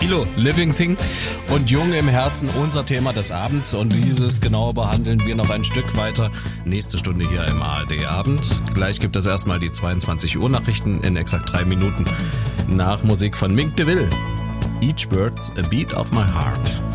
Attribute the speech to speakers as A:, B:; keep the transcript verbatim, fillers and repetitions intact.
A: Kilo, Living Thing und Jung im Herzen, unser Thema des Abends. Und dieses genau behandeln wir noch ein Stück weiter. Nächste Stunde hier im A R D-Abend. Gleich gibt es erstmal die zweiundzwanzig Uhr Nachrichten in exakt drei Minuten nach Musik von Mink DeVille. Each Bird's a Beat of My Heart.